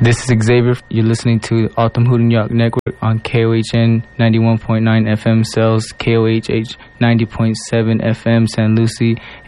This is Xavier. You're listening to Autumn Hooting York Network on KOHN 91.9 FM Cells, KOHH 90.7 FM San Lucie,